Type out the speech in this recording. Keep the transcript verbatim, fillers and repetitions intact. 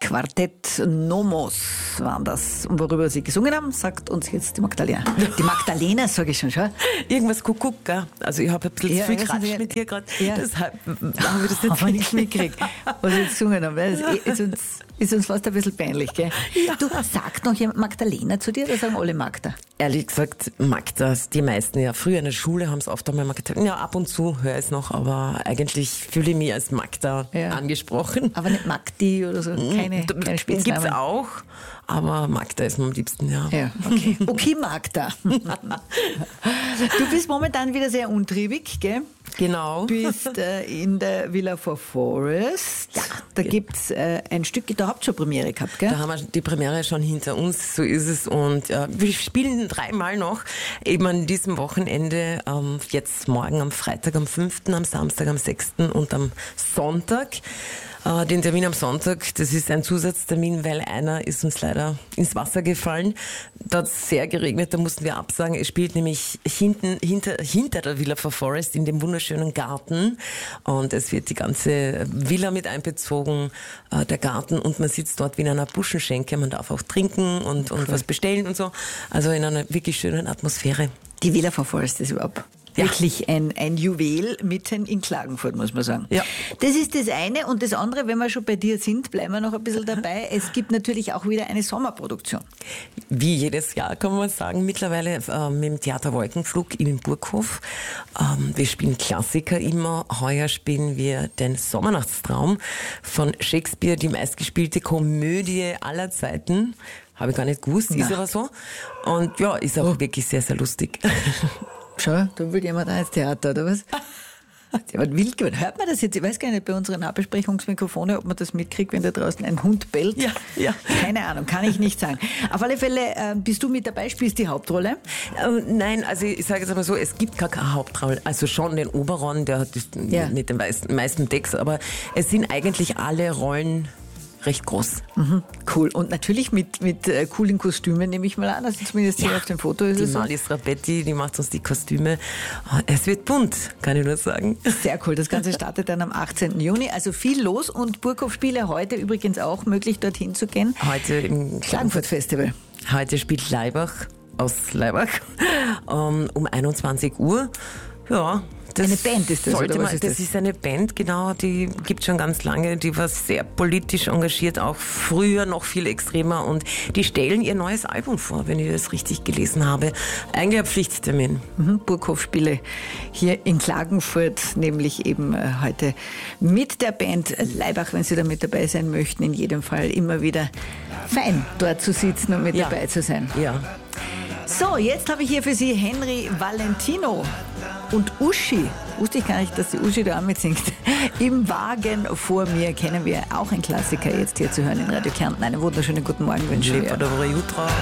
Quartett Nomos waren das. Und worüber sie gesungen haben, sagt uns jetzt die Magdalena. Die Magdalena, sage ich schon, schon. Irgendwas Kuckuck, gell? Also ich habe ein bisschen Ja, zu viel ja, Quatsch ja. mit dir gerade. Ja. Deshalb haben wir das nicht Aber nichts mitgekriegt, was sie jetzt gesungen haben. Das ist uns, ist uns fast ein bisschen peinlich, gell? Ja. Du, sagt noch jemand Magdalena zu dir, oder sagen alle Magda? Ehrlich gesagt, Magda, die meisten ja. Früher in der Schule haben es oft einmal mal getan. Ja, ab und zu höre ich es noch, aber eigentlich fühle ich mich als Magda Ja. angesprochen. Aber nicht Magdi oder so, keine, keine Spitznamen. Gibt's auch, aber Magda ist mir am liebsten, ja. Ja, okay. Okay, Magda. Du bist momentan wieder sehr untriebig, gell? Genau. Bist äh, in der Villa for Forest. Ja, da gibt's äh, ein Stück, da habt ihr schon Premiere gehabt, gell? Da haben wir die Premiere schon hinter uns, so ist es. Und äh, wir spielen dreimal noch, eben an diesem Wochenende, ähm, jetzt morgen am Freitag, am fünften, am Samstag, am sechsten und am Sonntag. Äh, den Termin am Sonntag, das ist ein Zusatztermin, weil einer ist uns leider ins Wasser gefallen. Da hat es sehr geregnet, da mussten wir absagen. Es spielt nämlich hinten, hinter, hinter der Villa for Forest in dem wunderschönen Garten. Und es wird die ganze Villa mit einbezogen, äh, der Garten. Und man sitzt dort wie in einer Buschenschenke. Man darf auch trinken und, und was bestellen und so. Also in einer wirklich schönen Atmosphäre. Die Villa for Forest ist überhaupt Ja. wirklich ein, ein Juwel mitten in Klagenfurt, muss man sagen. Ja. Das ist das eine. Und das andere, wenn wir schon bei dir sind, bleiben wir noch ein bisschen dabei. Es gibt natürlich auch wieder eine Sommerproduktion. Wie jedes Jahr kann man sagen, mittlerweile äh, mit dem Theater Wolkenflug in Burghof. Ähm, wir spielen Klassiker immer. Heuer spielen wir den Sommernachtstraum von Shakespeare, die meistgespielte Komödie aller Zeiten. Habe ich gar nicht gewusst, Na. ist aber so. Und ja, ist auch wirklich sehr, sehr lustig. Schau, da will jemand auch ins Theater, oder was? Jemand wild geworden. Hört man das jetzt? Ich weiß gar nicht, bei unseren Nachbesprechungsmikrofone, ob man das mitkriegt, wenn da draußen ein Hund bellt. Ja, ja. Keine Ahnung, kann ich nicht sagen. Auf alle Fälle äh, bist du mit dabei, spielst die Hauptrolle. Ähm, nein, also ich sage jetzt einmal so, es gibt gar keine Hauptrolle. Also schon den Oberon, der hat das Ja. mit den meisten, meisten Text, aber es sind eigentlich alle Rollen recht groß. Mhm, cool. Und natürlich mit, mit äh, coolen Kostümen, nehme ich mal an. Also zumindest hier auf dem Foto ist Die es so. Marlies Rabetti, die macht uns die Kostüme. Es wird bunt, kann ich nur sagen. Sehr cool. Das Ganze startet dann am achtzehnten Juni. Also viel los und Burghof-Spiele heute übrigens auch möglich, dorthin zu gehen. Heute im Klagenfurt-Festival. Heute spielt Laibach aus Laibach um, um einundzwanzig Uhr. Ja. Das Eine Band ist das, sollte oder was man, ist das? das? ist eine Band, genau, die gibt schon ganz lange, die war sehr politisch engagiert, auch früher noch viel extremer und die stellen ihr neues Album vor, wenn ich das richtig gelesen habe. Eigentlich ein Pflichttermin. Mhm, Burghof-Spiele hier in Klagenfurt, nämlich eben äh, heute mit der Band Laibach, wenn Sie da mit dabei sein möchten, in jedem Fall immer wieder fein dort zu sitzen und mit Ja. dabei zu sein. Ja. So, jetzt habe ich hier für Sie Henry Valentino und Uschi. Wusste ich gar nicht, dass die Uschi da auch mitsingt. Im Wagen vor mir kennen wir auch ein Klassiker jetzt hier zu hören in Radio Kärnten. Einen wunderschönen guten Morgen wünsche ich. Lepa Dobra Jutra.